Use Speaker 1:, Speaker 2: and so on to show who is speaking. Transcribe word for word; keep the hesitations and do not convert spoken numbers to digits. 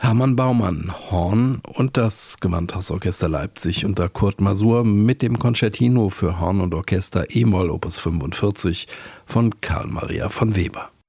Speaker 1: Hermann Baumann, Horn und das Gewandhausorchester Leipzig unter Kurt Masur mit dem Concertino für Horn und Orchester e-Moll Opus fünfundvierzig von Carl Maria von Weber.